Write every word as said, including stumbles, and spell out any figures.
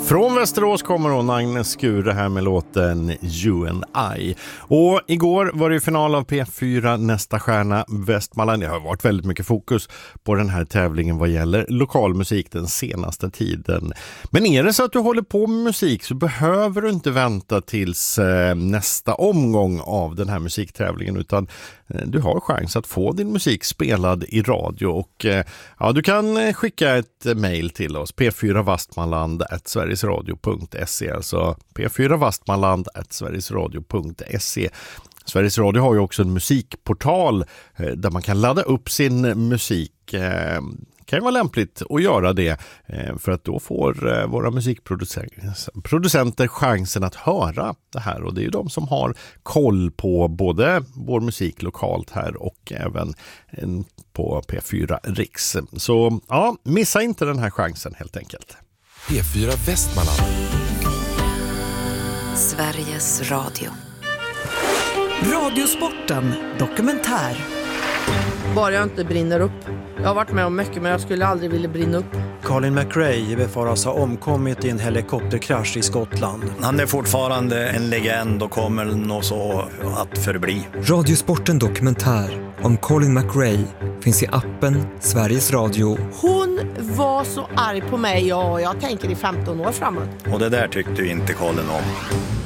Från Västerås kommer hon, Agnes Skure, här med låten You and I. Och igår var det ju final av P fyra Nästa stjärna Västmanland. Det har varit väldigt mycket fokus på den här tävlingen vad gäller lokalmusik den senaste tiden. Men är det så att du håller på med musik så behöver du inte vänta tills eh, nästa omgång av den här musiktävlingen, utan eh, du har chans att få din musik spelad i radio. Och eh, ja, du kan skicka ett mejl till oss, p fyra vastmanland at sverigesradio punkt se, alltså p fyra vastmanland at sverigesradio punkt se. Sveriges Radio har ju också en musikportal eh, där man kan ladda upp sin musik. Eh, kan ju vara lämpligt att göra det, eh, för att då får eh, våra musikproducenter chansen att höra det här, och det är ju de som har koll på både vår musik lokalt här och även eh, på P fyra Riks. Så ja, missa inte den här chansen helt enkelt. P fyra Västmanland. Sveriges Radio. Radiosporten dokumentär. Bara jag inte brinner upp. Jag har varit med om mycket, men jag skulle aldrig vilja brinna upp. Colin McRae befaras ha omkommit i en helikopterkrasch i Skottland. Han är fortfarande en legend och kommer nog så att förbli. Radiosporten dokumentär om Colin McRae finns i appen Sveriges Radio. Hon var så arg på mig, och jag tänker i femton år framåt. Och det där tyckte ju inte Colin om.